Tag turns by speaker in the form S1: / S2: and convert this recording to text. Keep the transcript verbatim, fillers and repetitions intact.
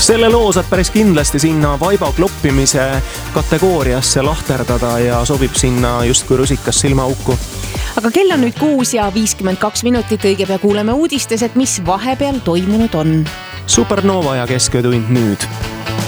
S1: Selle loo saab päris kindlasti sinna vaiba kloppimise kategooriasse lahterdada ja sobib sinna justkui rusikas silmaauku.
S2: Aga kell on nüüd kuus ja viiskümmend kaks minutit, õige pea kuuleme uudistes, et mis vahepeal toimunud on.
S1: Supernova ja Kesköötund nüüd.